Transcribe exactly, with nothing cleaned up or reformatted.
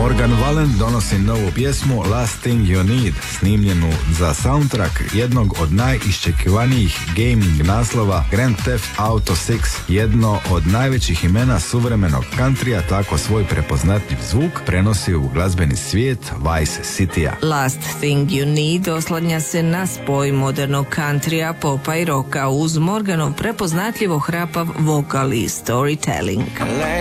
Morgan Wallen donosi novu pjesmu Last Thing You Need, snimljenu za soundtrack jednog od najiščekivanijih gaming naslova Grand Theft Auto šest. Jedno od najvećih imena suvremenog countrya tako svoj prepoznatljiv zvuk prenosi u glazbeni svijet Vice Citya. Last Thing You Need oslanja se na spoj modernog countrya, popa i roka uz Morganov prepoznatljivo hrapav vokal i storytelling.